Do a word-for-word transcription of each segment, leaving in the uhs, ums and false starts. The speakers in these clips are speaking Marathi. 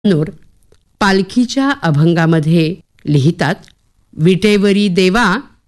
नूर पालखीच्या अभंगामध्ये लिहितात, विटेवरी देवा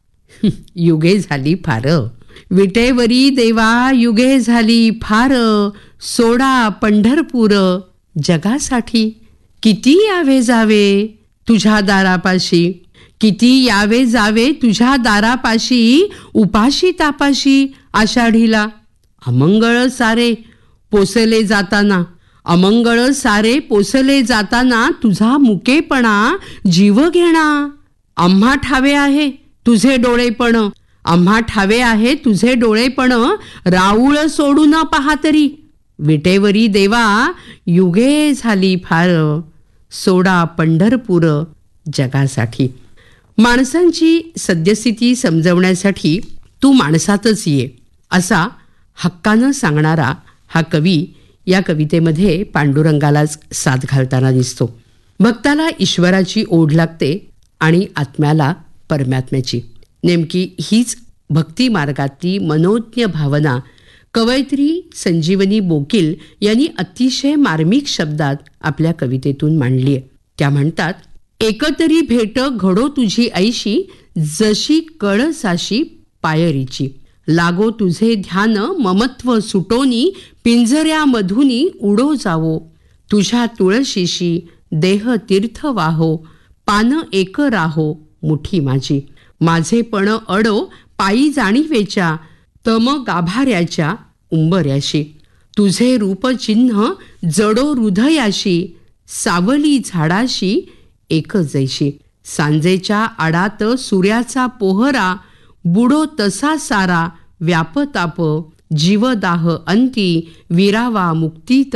युगे झाली फार, विटेवरी देवा युगे झाली फार, सोडा पंढरपूर जगासाठी. किती यावे जावे तुझ्या दारापाशी, किती यावे जावे तुझ्या दारापाशी, उपाशी तापाशी आषाढीला. अमंगळ सारे पोसले जाताना, अमंगळ सारे पोसले जाताना, तुझा मुकेपणा जीव घेणा. आम्हा ठावे आहे तुझे डोळेपण, आम्हा ठावे आहे तुझे डोळेपण, राऊळ सोडू न पहा तरी. विटेवरी देवा युगे झाली फार, सोडा पंढरपूर जगासाठी. माणसांची सद्यस्थिती समजवण्यासाठी तू माणसातच ये, असा हक्कानं सांगणारा हा कवी या कवितेमध्ये पांडुरंगालाच साथ घालताना दिसतो. भक्ताला ईश्वराची ओढ लागते आणि आत्म्याला परमात्म्याची. नेमकी हीच भक्ती मार्गातली मनोज्ञ भावना कवयित्री संजीवनी बोकील यांनी अतिशय मार्मिक शब्दात आपल्या कवितेतून मांडली आहे. त्या म्हणतात, एकतरी भेट घडो तुझी ऐशी, जशी कळसाशी पायरीची. लागो तुझे ध्यान ममत्व सुटोनी, पिंजऱ्यामधुनी उडो जावो. तुझ्या तुळशीशी देह तीर्थ वाहो, पान एक राहो मुठी माझी. माझे पण अडो पायी जाणीवेच्या, तम गाभाऱ्याच्या उंबऱ्याशी. तुझे रूप चिन्ह जडो हृदयाशी, सावली झाडाशी एक जैशी. सांजेच्या आडात सूर्याचा पोहरा, बुडो तसा सारा व्यापताप. जीवदाह अंती विरावा मुक्तीत,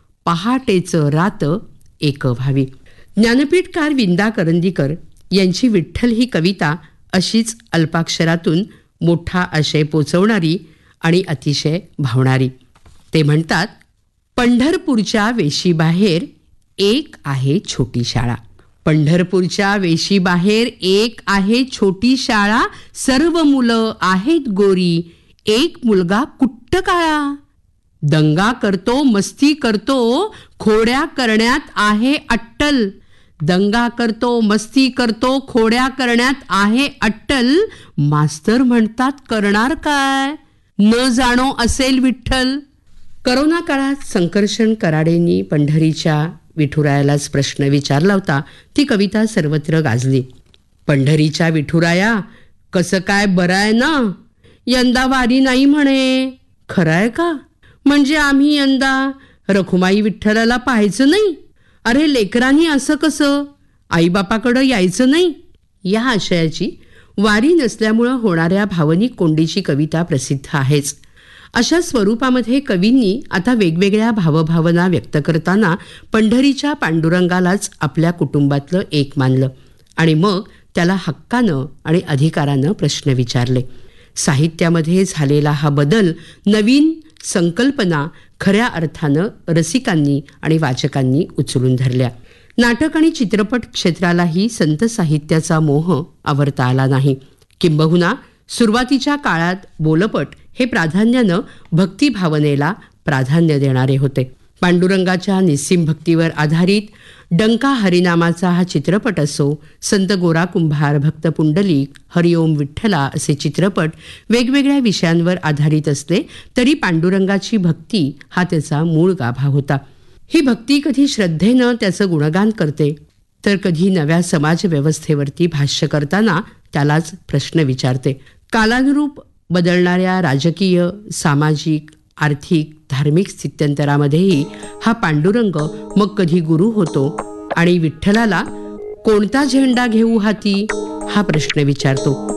पहाटेच रात एक व्हावी. ज्ञानपीठकार विंदा करंदीकर यांची विठ्ठल ही कविता अशीच अल्पाक्षरातून मोठा आशय पोचवणारी आणि अतिशय भावणारी. ते म्हणतात, पंढरपूरच्या वेशीबाहेर एक आहे छोटी शाळा. पंढरपूरच्या वेशीबाहेर एक आहे छोटी शाळा, सर्व मुलं आहेत गोरी, एक मुलगा कुट्ट काळा. दंगा करतो मस्ती करतो, खोड्या करण्यात आहे अट्टल. दंगा करतो मस्ती करतो, खोड्या करण्यात आहे अट्टल. मास्तर म्हणतात करणार काय, न जाणो असेल विठ्ठल. करोना काळात संकर्षण कराडेंनी पंढरीच्या विठुरायालाच प्रश्न विचारला होता. ती कविता सर्वत्र गाजली. पंढरीच्या विठुराया कसं काय बराय ना, यंदा वारी नाही म्हणे, खरंय का? म्हणजे आम्ही यंदा रखुमाई विठ्ठलाला पाहायचं नाही? अरे लेकरांनी असं कसं, आईबापाकडं यायचं नाही? या आशयाची वारी नसल्यामुळं होणाऱ्या भावनिक कोंडीची कविता प्रसिद्ध आहेच. अशा स्वरूपामध्ये कवींनी आता वेगवेगळ्या भावभावना व्यक्त करताना पंढरीच्या पांडुरंगालाच आपल्या कुटुंबातलं एक मानलं आणि मग त्याला हक्कानं आणि अधिकारानं प्रश्न विचारले. साहित्यामध्ये झालेला हा बदल, नवीन संकल्पना खऱ्या अर्थानं रसिकांनी आणि वाचकांनी उचलून धरल्या. नाटक आणि चित्रपट क्षेत्रालाही संत साहित्याचा मोह आवरता आला नाही. किंबहुना सुरुवातीच्या काळात बोलपट हे प्राधान्यानं भक्तिभावनेला प्राधान्य देणारे होते. पांडुरंगाच्या निस्सीम भक्तीवर आधारित डंका हरिनामाचा हा चित्रपट असो, संत गोरा कुंभार, भक्त पुंडलिक, हरिओम विठ्ठला असे चित्रपट वेगवेगळ्या विषयांवर आधारित असले तरी पांडुरंगाची भक्ती हा त्याचा मूळ गाभा होता. ही भक्ती कधी श्रद्धेनं त्याचं गुणगान करते, तर कधी नव्या समाज व्यवस्थेवरती भाष्य करताना त्यालाच प्रश्न विचारते. कालानुरूप बदलणाऱ्या राजकीय, सामाजिक, आर्थिक, धार्मिक स्थित्यंतरामध्येही हा पांडुरंग मग कधी गुरु होतो आणि विठ्ठलाला कोणता झेंडा घेऊ हाती हा प्रश्न विचारतो.